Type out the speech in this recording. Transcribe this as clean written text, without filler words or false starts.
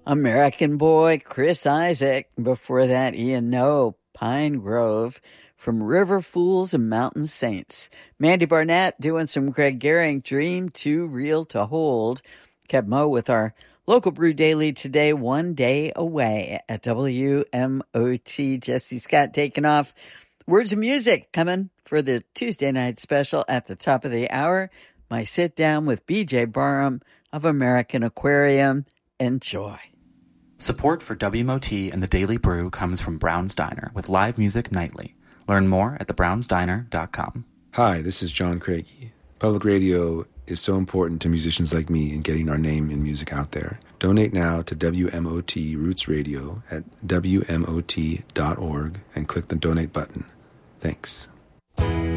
American Boy, Chris Isaac. Before that, Ian No, Pine Grove. From River Fools and Mountain Saints. Mandy Barnett doing some Greg Gehring, Dream Too Real to Hold. Kept Mo with our local brew daily today, one day away at WMOT. Jesse Scott taking off. Words of Music coming for the Tuesday night special at the top of the hour. My sit down with BJ Barham of American Aquarium. Enjoy. Support for WMOT and the Daily Brew comes from Brown's Diner with live music nightly. Learn more at thebrownsdiner.com. Hi, this is John Craigie. Public radio is so important to musicians like me in getting our name and music out there. Donate now to WMOT Roots Radio at WMOT.org and click the donate button. Thanks.